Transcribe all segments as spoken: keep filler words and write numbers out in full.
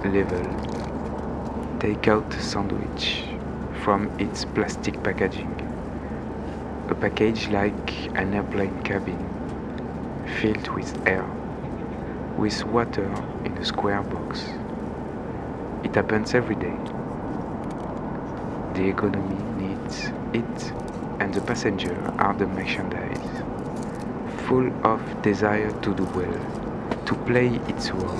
level. Take out a sandwich from its plastic packaging. A package like an airplane cabin, filled with air, with water in a square box. It happens every day. The economy needs it, and the passenger are the merchandise, full of desire to do well, to play its role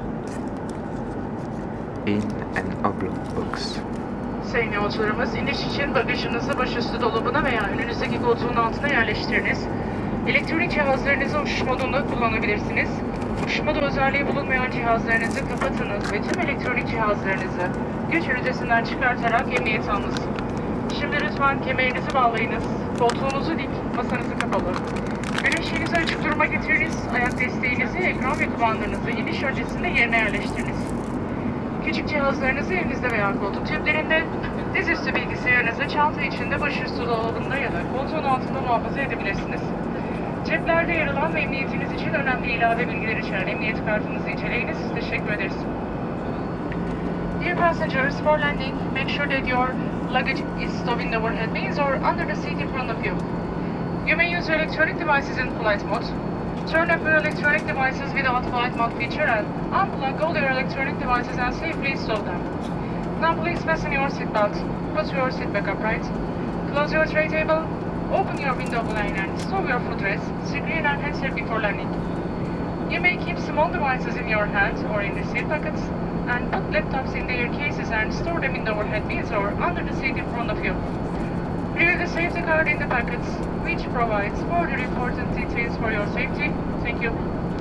in an oblong box. Sayın yolcularımız, iniş için bagajınızı başüstü dolabına veya önünüzdeki koltuğun altına yerleştiriniz. Elektronik cihazlarınızı uçuş modunda kullanabilirsiniz. Uçuş modu özelliği bulunmayan cihazlarınızı kapatınız ve tüm elektronik cihazlarınızı güç ünitesinden çıkartarak emniyete alınız. Şimdi lütfen kemerinizi bağlayınız, koltuğunuzu dik, masanızı kapalı. Güneşliğinizi açık duruma getiriniz, ayak desteğinizi, ekran ve kumandanızı iniş öncesinde yerine yerleştiriniz. Küçük cihazlarınızı elinizde veya koltuk ceplerinde, dizüstü bilgisayarınızı çanta içinde başüstü dolabında ya da koltuğun altında muhafaza edebilirsiniz. Ceplerde yer alan ve emniyetiniz için önemli ilave bilgiler içeren emniyet kartınızı inceleyiniz. Teşekkür ederiz. Dear passengers, for landing, make sure that your luggage is stowed in the overhead bins or under the seat in front of you. You may use your electronic devices in flight mode. Turn off your electronic devices without flight mode feature and unplug all your electronic devices and safely stow them. Now please fasten your seatbelt, put your seat back upright, close your tray table, open your window blind and stow your footrest, screen and handset before landing. You may keep small devices in your hand or in the seat pockets and put laptops in their cases and store them in the overhead bins or under the seat in front of you. Read the safety card in the packets, which provides further important details for your safety. Thank you.